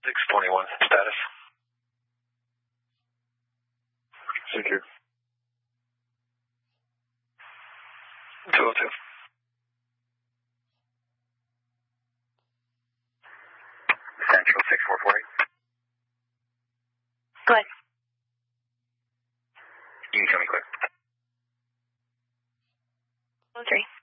621 status. Secure. 202. Central 6440. Go ahead. You can tell me quick. 03.